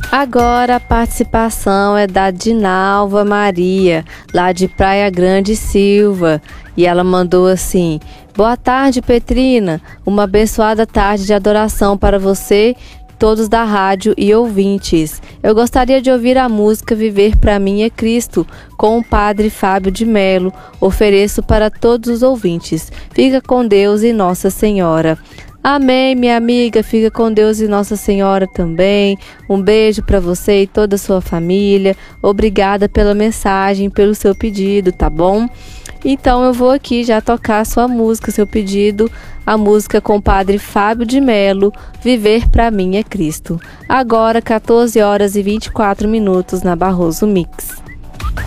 Agora a participação é da Dinalva Maria, lá de Praia Grande, Silva. E ela mandou assim: boa tarde, Petrina. Uma abençoada tarde de adoração para você, todos da rádio e ouvintes. Eu gostaria de ouvir a música Viver para Mim é Cristo, com o Padre Fábio de Melo. Ofereço para todos os ouvintes. Fica com Deus e Nossa Senhora. Amém, minha amiga. Fica com Deus e Nossa Senhora também. Um beijo para você e toda a sua família. Obrigada pela mensagem, pelo seu pedido, tá bom? Então eu vou aqui já tocar a sua música, seu pedido, a música com o Padre Fábio de Melo, Viver para Mim é Cristo. Agora 14 horas e 24 minutos na Barroso Mix.